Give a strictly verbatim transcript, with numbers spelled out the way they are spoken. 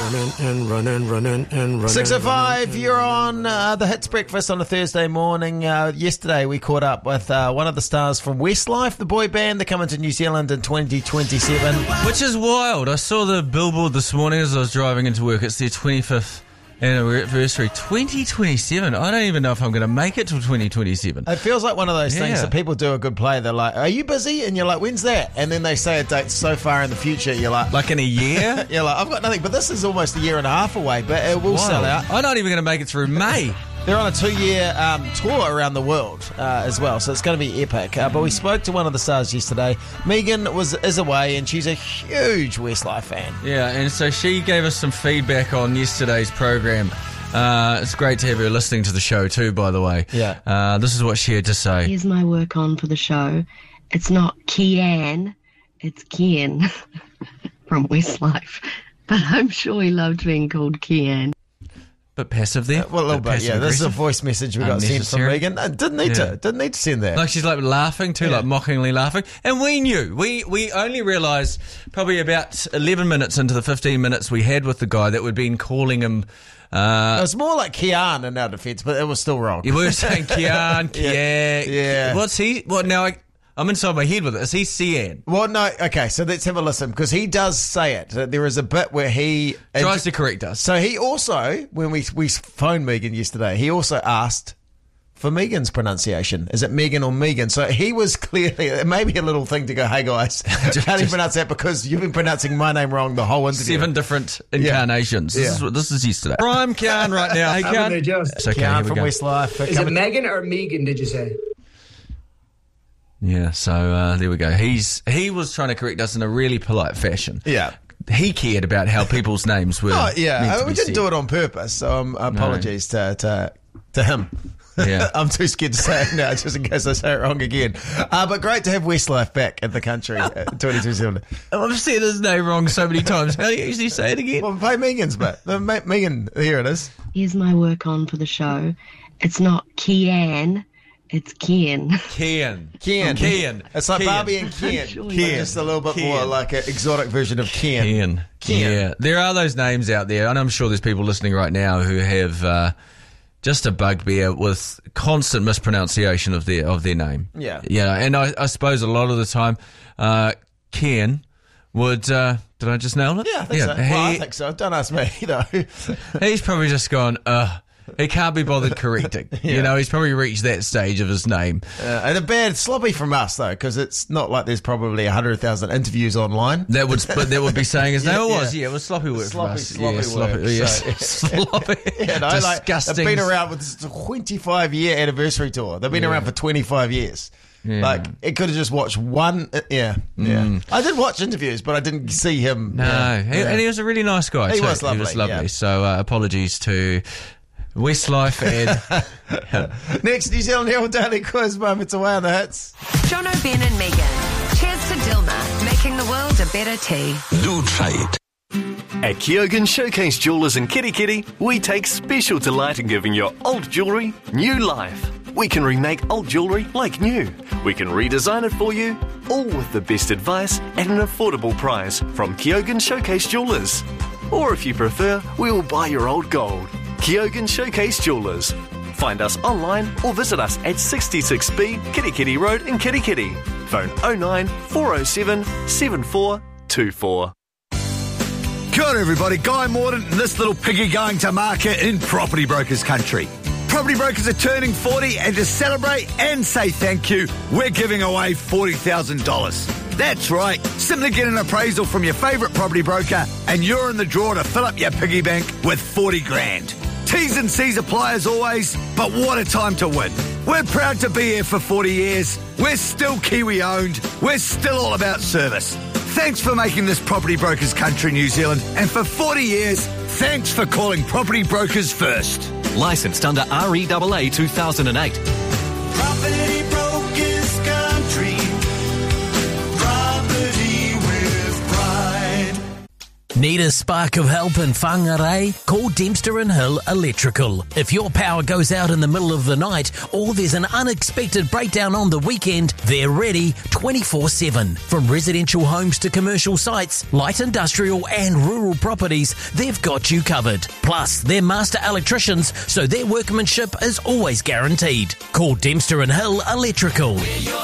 running and running, running and running. six oh five, you're on uh, the Hits Breakfast on a Thursday morning. Uh, yesterday we caught up with uh, one of the stars from Westlife, the boy band. They're coming to New Zealand in twenty twenty-seven. Which is wild. I saw the billboard this morning as I was driving into work. It's their twenty-fifth anniversary. twenty twenty-seven. I don't even know if I'm going to make it till twenty twenty-seven. It feels like one of those things Yeah. that people do a good play. They're like, are you busy? And you're like, when's that? And then they say a date so far in the future, you're like, Like in a year? you're like, I've got nothing. But this is almost a year and a half away, but it will sell Wild. out. I'm not even going to make it through May. They're on a two-year um, tour around the world uh, as well, so it's going to be epic. Uh, but we spoke to one of the stars yesterday. Megan was is away, and she's a huge Westlife fan. Yeah, and so she gave us some feedback on yesterday's program. Uh, it's great to have her listening to the show too, by the way. Yeah. Uh, this is what she had to say. Here's my work on for the show. It's not Kian, it's Kian from Westlife. But I'm sure he loved being called Kian. Bit passive there. Well, a little Bit bit, yeah. This is a passive-aggressive. voice message we got sent from Unnecessary. Megan. Uh, didn't need Yeah. to. Didn't need to send that. Like she's like laughing too, Yeah. like mockingly laughing. And we knew. We we only realised probably about eleven minutes into the fifteen minutes we had with the guy that we'd been calling him. it Uh, was more like Kian in our defence, but it was still wrong. we were saying Kian, Yeah. Kian. Yeah. What's he? What now? I, I'm inside my head with it. Is he Cian? Well, no, okay, so let's have a listen, because he does say it. Uh, There is a bit where he... Tries to correct us. So he also, when we we phoned Megan yesterday, he also asked for Megan's pronunciation. Is it Megan or Megan? So he was clearly, maybe a little thing to go, hey guys, how do you pronounce that? Because you've been pronouncing my name wrong the whole interview. Seven different incarnations. This, Yeah. is what, this is yesterday. Prime Kian right now. Hey, Haven't they Kian. just? It's okay, here Kian we from go. Westlife. uh, Is it coming- Megan or Megan, did you say? Yeah, so uh, there we go. He's He was trying to correct us in a really polite fashion. Yeah. He cared about how people's names were. Oh, yeah. meant to Uh, we be didn't said. do it on purpose, so um, apologies to, to, to him. Yeah. I'm too scared to say it now, just in case I say it wrong again. Uh, but great to have Westlife back in the country, uh, twenty twenty-seven. I've said his name wrong so many times. How do you usually say it again? Well, play Megan's bit. The Me- Megan, here it is. Here's my work on for the show. It's not Kian, it's Kian. Kian. Kian. Kian. It's like Kian. Barbie and Ken. Sure Ken. you are. Just a little bit Kian. more like an exotic version of Ken. Kian. Kian. Yeah. There are those names out there, and I'm sure there's people listening right now who have uh, just a bugbear with constant mispronunciation of their of their name. Yeah. Yeah, and I, I suppose a lot of the time, uh, Kian would... Uh, did I just nail it? Yeah, I think so. He, Well, I think so. Don't ask me, you know. He's probably just gone, uh, he can't be bothered correcting. You know, he's probably reached that stage of his name. Uh, and a bad sloppy from us, though, because it's not like there's probably one hundred thousand interviews online. That would but that would be saying his name. Yeah, It was, yeah. yeah, it was sloppy work Sloppy, for us. sloppy yeah, sloppy, work, yes. so- sloppy. You know, like, Disgusting. they've been around with this twenty-five year anniversary tour. They've been Yeah. around for twenty-five years. Yeah. Like, it could have just watched one. uh, yeah, yeah. I did watch interviews, but I didn't see him. No, yeah, he, yeah. and he was a really nice guy. He too. was lovely, He was lovely. yeah. So uh, apologies to Westlife and Next, New Zealand Herald Daily Quiz moments away on the hits. Jono, Ben and Megan. Cheers to Dilma, making the world a better tea. Do trade. At Kyogen Showcase Jewelers in Kitty Kitty, we take special delight in giving your old jewellery new life. We can remake old jewellery like new. We can redesign it for you, all with the best advice at an affordable price from Kyogen Showcase Jewelers. Or if you prefer, we will buy your old gold. Kyogen Showcase Jewelers. Find us online or visit us at sixty-six B Kitty Kitty Road in Kitty Kitty. Phone oh nine four oh seven seven four two four. Kia ora everybody, Guy Morden and this little piggy going to market in Property Brokers country. Property Brokers are turning forty, and to celebrate and say thank you, we're giving away forty thousand dollars. That's right, simply get an appraisal from your favourite property broker and you're in the draw to fill up your piggy bank with forty grand. T's and C's apply as always, but what a time to win. We're proud to be here for forty years. We're still Kiwi owned. We're still all about service. Thanks for making this Property Brokers country, New Zealand. And for forty years, thanks for calling Property Brokers first. Licensed under R E A A two thousand eight. Property Brokers Country. Property with pride. Need a spark of help in Whangarei? Call Dempster and Hill Electrical. If your power goes out in the middle of the night or there's an unexpected breakdown on the weekend, they're ready twenty-four seven. From residential homes to commercial sites, light industrial and rural properties, they've got you covered. Plus, they're master electricians, so their workmanship is always guaranteed. Call Dempster and Hill Electrical.